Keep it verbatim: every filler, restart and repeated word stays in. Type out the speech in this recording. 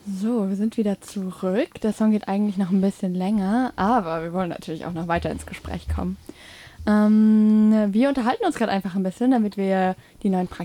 So, wir sind wieder zurück. Der Song geht eigentlich noch ein bisschen länger, aber wir wollen natürlich auch noch weiter ins Gespräch kommen. Ähm, wir unterhalten uns gerade einfach ein bisschen, damit wir die neuen